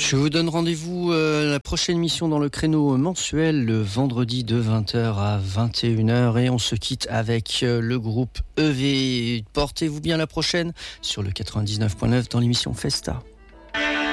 Je vous donne rendez-vous la prochaine émission dans le créneau mensuel, le vendredi de 20h à 21h. Et on se quitte avec le groupe EV. Portez-vous bien la prochaine sur le 99.9 dans l'émission Festa.